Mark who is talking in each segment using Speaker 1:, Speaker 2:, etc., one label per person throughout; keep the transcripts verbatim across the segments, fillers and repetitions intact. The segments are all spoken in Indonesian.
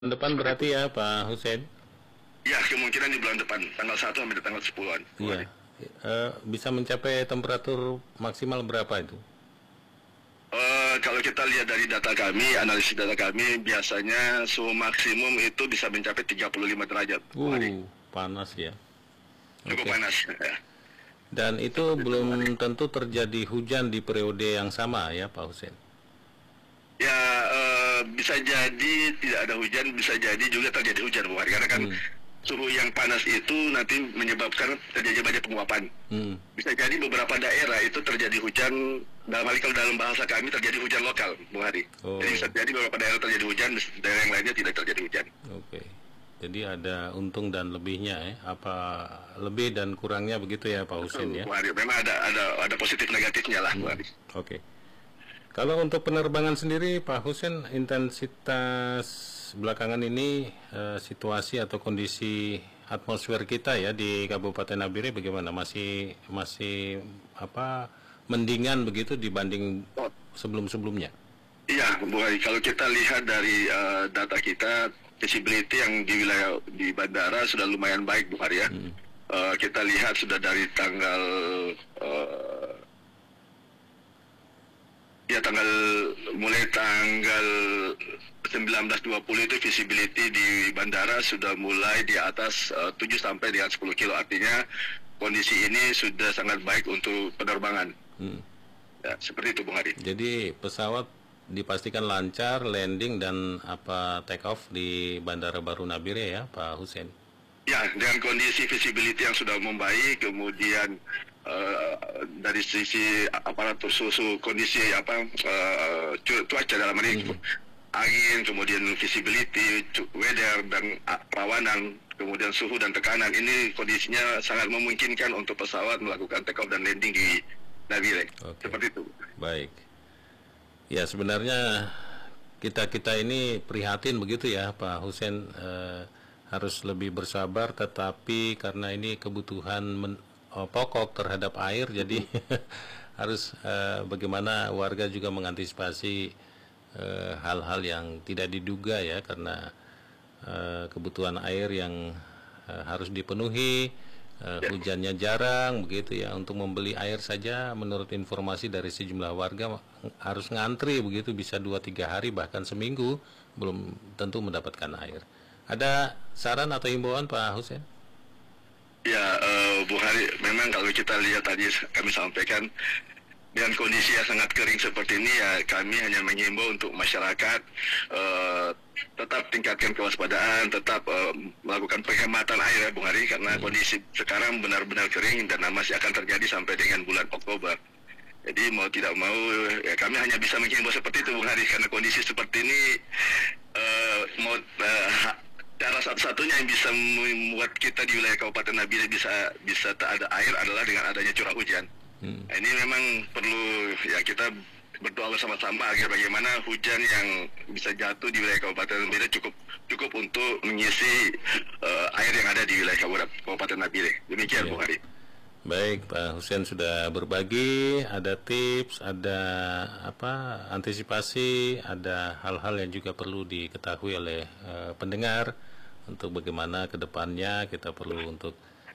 Speaker 1: Depan berarti ya Pak Hussein?
Speaker 2: Ya, kemungkinan di bulan depan, tanggal satu sampai tanggal sepuluhan.
Speaker 1: Iya. E, bisa mencapai temperatur maksimal berapa itu?
Speaker 2: Uh, kalau kita lihat dari data kami, analisis data kami, biasanya suhu maksimum itu bisa mencapai tiga puluh lima derajat.
Speaker 1: Uh, panas ya.
Speaker 2: Cukup
Speaker 1: okay.
Speaker 2: panas. Ya.
Speaker 1: Dan itu Seperti belum itu, tentu terjadi hujan di periode yang sama ya Pak Hussein?
Speaker 2: Ya, uh, bisa jadi tidak ada hujan, bisa jadi juga terjadi hujan, Bu Hari. Karena kan hmm. suhu yang panas itu nanti menyebabkan terjadi banyak penguapan. Hmm. Bisa jadi beberapa daerah itu terjadi hujan, dalam hal kalau dalam bahasa kami terjadi hujan lokal, Bu Hari. Oh. Jadi bisa jadi beberapa daerah terjadi hujan, daerah yang lainnya tidak terjadi hujan.
Speaker 1: Oke. Okay. Jadi ada untung dan lebihnya ya, apa lebih dan kurangnya begitu ya Pak Hussein ya?
Speaker 2: Bu Hari, memang ada ada ada positif negatifnya lah, hmm. Bu Hari.
Speaker 1: Oke. Okay. Kalau untuk penerbangan sendiri, Pak Hussein, intensitas belakangan ini eh, situasi atau kondisi atmosfer kita ya di Kabupaten Nabire bagaimana? Masih masih apa mendingan begitu dibanding sebelum-sebelumnya?
Speaker 2: Iya, Bu Hari. Kalau kita lihat dari uh, data kita, visibility yang di wilayah di bandara sudah lumayan baik, Bu Hari ya. Hmm. Uh, kita lihat sudah dari tanggal uh, Ya tanggal mulai tanggal sembilan belas dua puluh itu visibility di bandara sudah mulai di atas uh, tujuh sampai dengan sepuluh kilo. Artinya kondisi ini sudah sangat baik untuk penerbangan. Hmm. Ya, seperti itu Bung Hari.
Speaker 1: Jadi pesawat dipastikan lancar landing dan apa take off di Bandara Baru Nabire ya Pak Hussein?
Speaker 2: Ya, dengan kondisi visibility yang sudah membaik, kemudian Uh, dari sisi aparatur susu kondisi apa uh, cuaca dalam ini hmm. angin, kemudian visibility, weather dan uh, rawanan, kemudian suhu dan tekanan, ini kondisinya sangat memungkinkan untuk pesawat melakukan take off dan landing di Nabire. Okay. Seperti itu.
Speaker 1: Baik. Ya sebenarnya kita kita ini prihatin begitu ya Pak Hussein, uh, harus lebih bersabar, tetapi karena ini kebutuhan men Oh, pokok terhadap air, jadi harus uh, bagaimana warga juga mengantisipasi hal-hal uh, yang tidak diduga ya, karena uh, kebutuhan air yang uh, harus dipenuhi, uh, hujannya jarang begitu ya. Untuk membeli air saja menurut informasi dari sejumlah warga harus ngantri begitu, bisa dua tiga hari bahkan seminggu belum tentu mendapatkan air. Ada saran atau himbauan Pak Hussein?
Speaker 2: Ya, uh, Bu Hari, memang kalau kita lihat tadi kami sampaikan dengan kondisi yang sangat kering seperti ini, ya kami hanya mengimbau untuk masyarakat uh, tetap tingkatkan kewaspadaan, tetap uh, melakukan penghematan air ya Bu Hari, karena hmm. kondisi sekarang benar-benar kering dan masih akan terjadi sampai dengan bulan Oktober. Jadi mau tidak mau, ya kami hanya bisa mengimbau seperti itu Bu Hari, karena kondisi seperti ini uh, mau uh, cara satu-satunya yang bisa membuat kita di wilayah Kabupaten Nabire bisa bisa tak ada air adalah dengan adanya curah hujan. Hmm. Nah, ini memang perlu ya kita berdoa bersama-sama agar bagaimana hujan yang bisa jatuh di wilayah Kabupaten Nabire cukup cukup untuk mengisi uh, air yang ada di wilayah Kabupaten Nabire. Demikian Bu Hari.
Speaker 1: Baik, Pak Hussein sudah berbagi, ada tips, ada apa antisipasi, ada hal-hal yang juga perlu diketahui oleh uh, pendengar untuk bagaimana ke depannya kita perlu untuk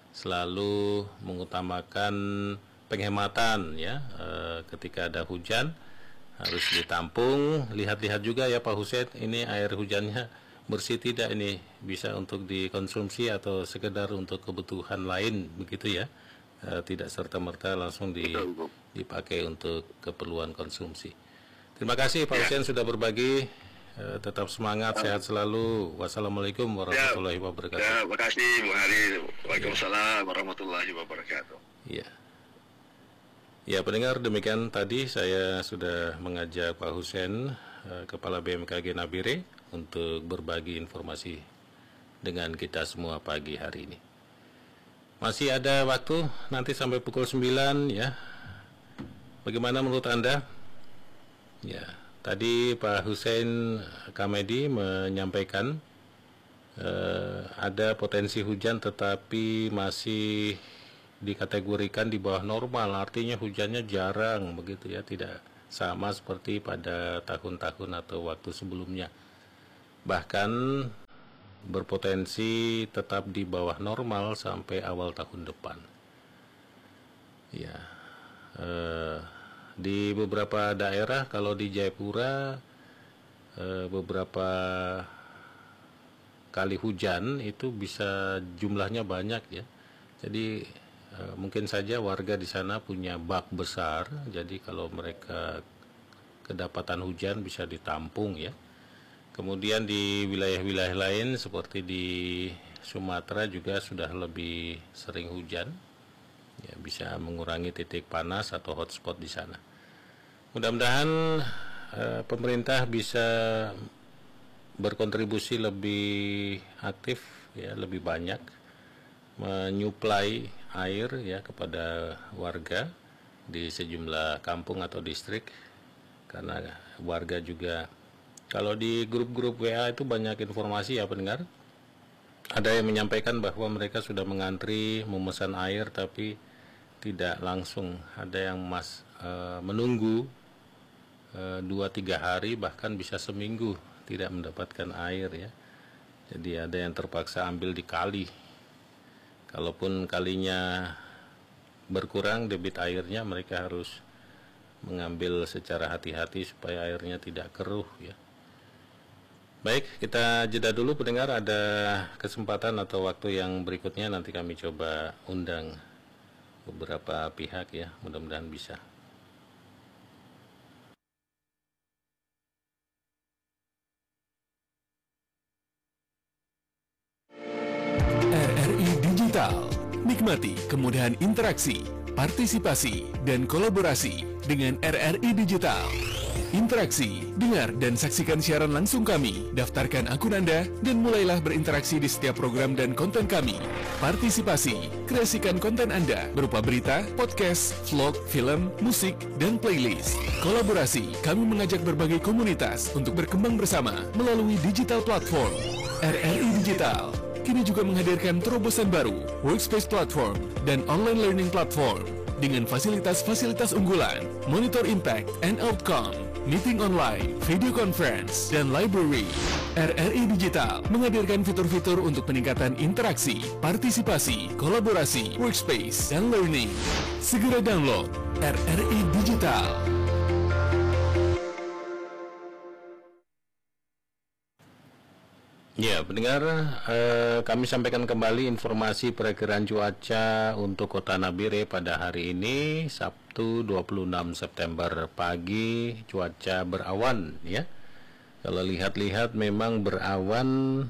Speaker 1: selalu mengutamakan penghematan ya, uh, ketika ada hujan harus ditampung, lihat-lihat juga ya Pak Hussein, ini air hujannya bersih tidak, ini bisa untuk dikonsumsi atau sekedar untuk kebutuhan lain begitu ya. Uh, tidak serta-merta langsung di, dipakai untuk keperluan konsumsi. Terima kasih Pak Hussein ya. Sudah berbagi, uh, tetap semangat, uh. sehat selalu. Wassalamualaikum warahmatullahi
Speaker 2: ya.
Speaker 1: wabarakatuh.
Speaker 2: Ya, terima kasih Bu Hari. Waalaikumsalam ya. warahmatullahi wabarakatuh.
Speaker 1: Ya. Ya pendengar, demikian tadi saya sudah mengajak Pak Hussein, uh, Kepala B M K G Nabire, untuk berbagi informasi dengan kita semua pagi hari ini. Masih ada waktu nanti sampai pukul sembilan ya. Bagaimana menurut Anda? Ya, tadi Pak Hussein Kamedi menyampaikan eh, ada potensi hujan tetapi masih dikategorikan di bawah normal. Artinya hujannya jarang begitu ya, tidak sama seperti pada tahun-tahun atau waktu sebelumnya. bahkan berpotensi tetap di bawah normal sampai awal tahun depan. Ya, eh, di beberapa daerah, kalau di Jayapura eh, beberapa kali hujan itu bisa jumlahnya banyak ya. Jadi eh, mungkin saja warga di sana punya bak besar, jadi kalau mereka kedapatan hujan bisa ditampung ya. Kemudian di wilayah-wilayah lain seperti di Sumatera juga sudah lebih sering hujan, ya, bisa mengurangi titik panas atau hotspot di sana. Mudah-mudahan eh, pemerintah bisa berkontribusi lebih aktif ya, lebih banyak menyuplai air ya kepada warga di sejumlah kampung atau distrik, karena warga juga, kalau di grup-grup W A itu banyak informasi ya pendengar, ada yang menyampaikan bahwa mereka sudah mengantri memesan air tapi tidak langsung, ada yang mas e, menunggu dua tiga hari bahkan bisa seminggu tidak mendapatkan air ya. Jadi ada yang terpaksa ambil di kali. Kalaupun kalinya berkurang debit airnya, mereka harus mengambil secara hati-hati supaya airnya tidak keruh ya. Baik, kita jeda dulu pendengar, ada kesempatan atau waktu yang berikutnya nanti kami coba undang beberapa pihak ya, mudah-mudahan bisa.
Speaker 3: R R I Digital, nikmati kemudahan interaksi, partisipasi, dan kolaborasi dengan R R I Digital. Interaksi, dengar dan saksikan siaran langsung kami, daftarkan akun Anda, dan mulailah berinteraksi di setiap program dan konten kami. Partisipasi, kreasikan konten Anda berupa berita, podcast, vlog, film, musik, dan playlist. Kolaborasi, kami mengajak berbagai komunitas untuk berkembang bersama melalui digital platform. R R I Digital kini juga menghadirkan terobosan baru, workspace platform, dan online learning platform dengan fasilitas-fasilitas unggulan, monitor impact and outcome, meeting online, video conference, dan library. R R I Digital menghadirkan fitur-fitur untuk peningkatan interaksi, partisipasi, kolaborasi, workspace, dan learning. Segera download R R I Digital.
Speaker 1: Ya, pendengar, eh, kami sampaikan kembali informasi perakiraan cuaca untuk Kota Nabire pada hari ini, Sabtu dua puluh enam September pagi. Cuaca berawan ya. Kalau lihat-lihat memang berawan,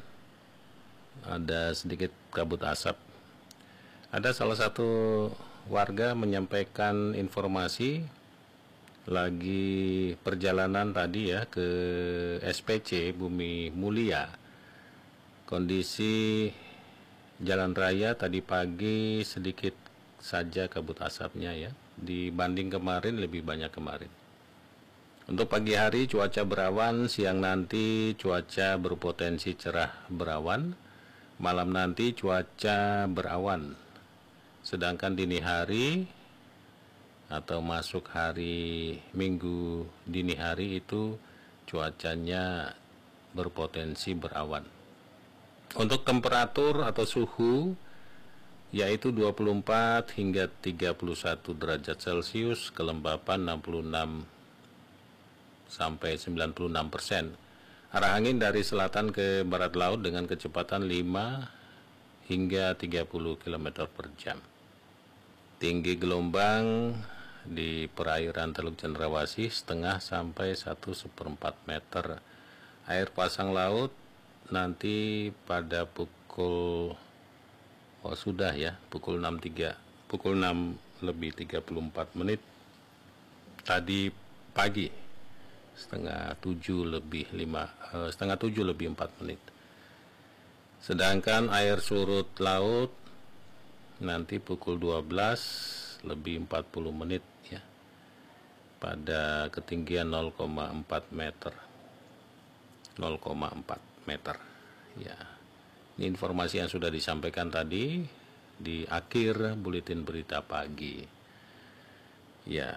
Speaker 1: ada sedikit kabut asap. Ada salah satu warga menyampaikan informasi lagi perjalanan tadi ya ke S P C Bumi Mulia. Kondisi jalan raya tadi pagi sedikit saja kabut asapnya ya, dibanding kemarin lebih banyak kemarin. Untuk pagi hari cuaca berawan, siang nanti cuaca berpotensi cerah berawan, malam nanti cuaca berawan. Sedangkan dini hari atau masuk hari Minggu dini hari itu cuacanya berpotensi berawan. Untuk temperatur atau suhu yaitu dua puluh empat hingga tiga puluh satu derajat Celcius, kelembapan enam puluh enam sampai sembilan puluh enam persen. Arah angin dari selatan ke barat laut dengan kecepatan lima hingga tiga puluh kilometer per jam. Tinggi gelombang di perairan Teluk Cendrawasih setengah sampai satu seperempat meter. Air pasang laut nanti pada pukul oh sudah ya pukul enam tiga pukul enam lebih tiga puluh empat menit tadi pagi, setengah tujuh lebih lima eh, setengah tujuh lebih empat menit. Sedangkan air surut laut nanti pukul dua belas lebih empat puluh menit ya, pada ketinggian nol koma empat meter nol koma empat meter ya. Ini informasi yang sudah disampaikan tadi di akhir buletin berita pagi ya.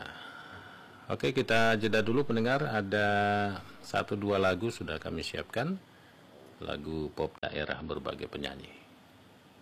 Speaker 1: Oke, kita jeda dulu pendengar, ada satu dua lagu sudah kami siapkan. lagu pop daerah berbagai penyanyi.